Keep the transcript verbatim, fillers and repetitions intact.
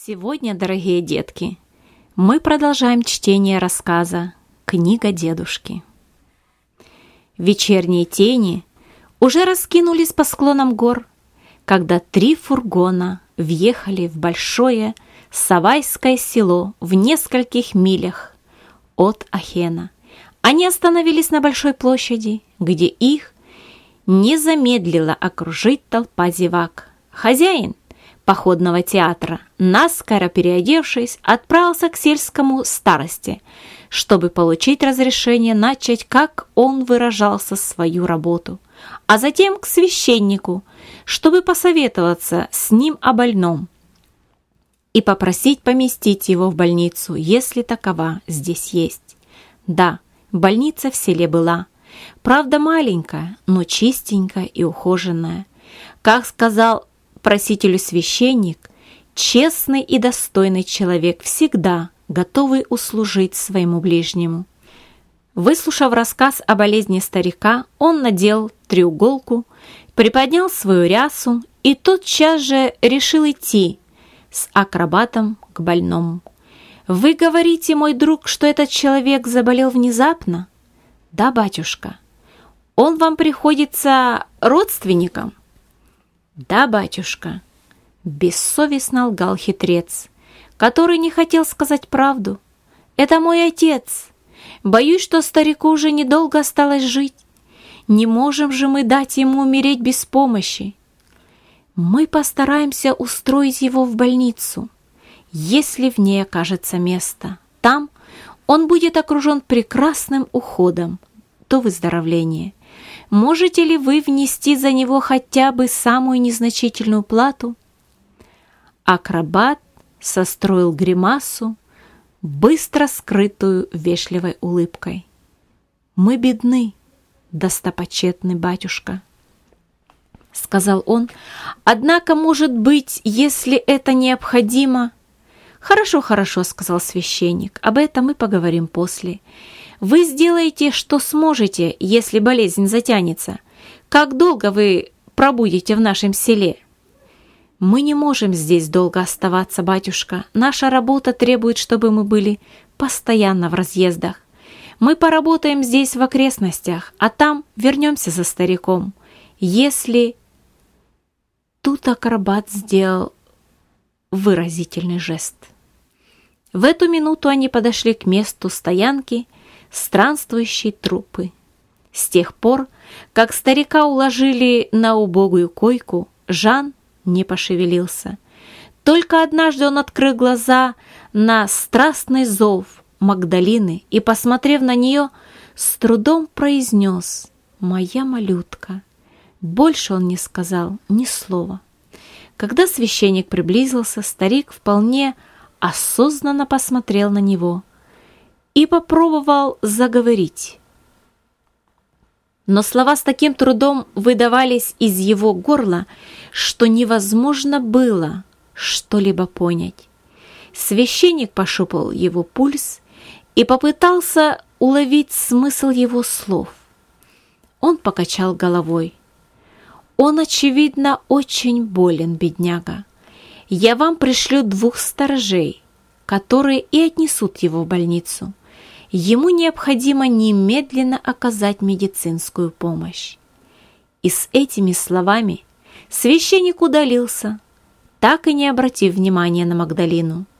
Сегодня, дорогие детки, мы продолжаем чтение рассказа «Книга дедушки». Вечерние тени уже раскинулись по склонам гор, когда три фургона въехали в большое Савайское село в нескольких милях от Ахена. Они остановились на большой площади, где их не замедлила окружить толпа зевак. Хозяин походного театра, наскоро переодевшись, отправился к сельскому старосте, чтобы получить разрешение начать, как он выражался, свою работу, а затем к священнику, чтобы посоветоваться с ним о больном и попросить поместить его в больницу, если такова здесь есть. Да, больница в селе была, правда маленькая, но чистенькая и ухоженная. Как сказал просителю священник, честный и достойный человек, всегда готовый услужить своему ближнему. Выслушав рассказ о болезни старика, он надел треуголку, приподнял свою рясу и тотчас же решил идти с акробатом к больному. «Вы говорите, мой друг, что этот человек заболел внезапно?» «Да, батюшка». «Он вам приходится родственником?» «Да, батюшка», — бессовестно лгал хитрец, который не хотел сказать правду. «Это мой отец. Боюсь, что старику уже недолго осталось жить. Не можем же мы дать ему умереть без помощи. Мы постараемся устроить его в больницу, если в ней окажется место. Там он будет окружен прекрасным уходом до выздоровления. Можете ли вы внести за него хотя бы самую незначительную плату?» Акробат состроил гримасу, быстро скрытую вежливой улыбкой. «Мы бедны, достопочетный батюшка», — сказал он. «Однако, может быть, если это необходимо...» «Хорошо, хорошо», — сказал священник, — «об этом мы поговорим после. Вы сделаете, что сможете, если болезнь затянется. Как долго вы пробудете в нашем селе?» «Мы не можем здесь долго оставаться, батюшка. Наша работа требует, чтобы мы были постоянно в разъездах. Мы поработаем здесь в окрестностях, а там вернемся за стариком. Если...» Тут акробат сделал выразительный жест. В эту минуту они подошли к месту стоянки странствующей труппы. С тех пор, как старика уложили на убогую койку, Жан не пошевелился. Только однажды он открыл глаза на страстный зов Магдалины и, посмотрев на нее, с трудом произнес: «Моя малютка». Больше он не сказал ни слова. Когда священник приблизился, старик вполне осознанно посмотрел на него и попробовал заговорить. Но слова с таким трудом выдавались из его горла, что невозможно было что-либо понять. Священник пощупал его пульс и попытался уловить смысл его слов. Он покачал головой. «Он, очевидно, очень болен, бедняга. Я вам пришлю двух сторожей, которые и отнесут его в больницу. Ему необходимо немедленно оказать медицинскую помощь». И с этими словами священник удалился, так и не обратив внимания на Магдалину.